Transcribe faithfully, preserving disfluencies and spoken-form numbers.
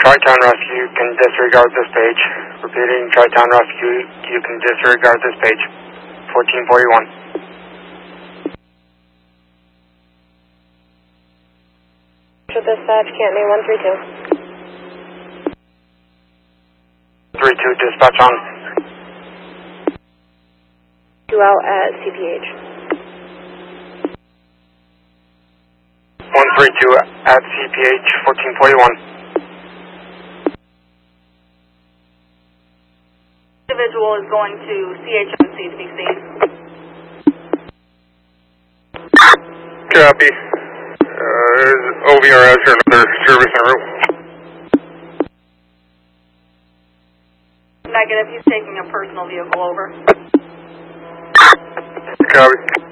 Tri-Town Rescue, you can disregard this page. Repeating, Tri-Town Rescue, you can disregard this page. fourteen forty-one. Dispatch, Canton one three two. three two, dispatch on. Two out at C P H. one three two at C P H, fourteen forty-one. Individual is going to C H M C to be seen. Copy. Uh, O V R S or another service en route. Negative, he's taking a personal vehicle over. Copy.